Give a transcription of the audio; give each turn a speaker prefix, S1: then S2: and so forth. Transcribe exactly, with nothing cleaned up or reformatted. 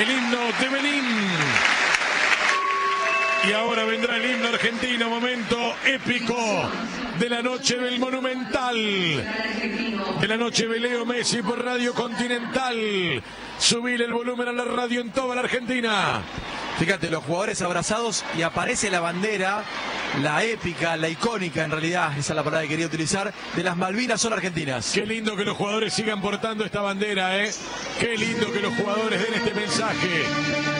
S1: el himno de Belín. Y ahora vendrá el himno argentino, momento épico de la noche del Monumental, de la noche de Leo Messi por Radio Continental. Subir el volumen a la radio en toda la Argentina.
S2: Fíjate, los jugadores abrazados y aparece la bandera, la épica, la icónica en realidad, esa es la palabra que quería utilizar, de las Malvinas son argentinas.
S1: Qué lindo que los jugadores sigan portando esta bandera, ¿eh? Qué lindo que los jugadores den este mensaje.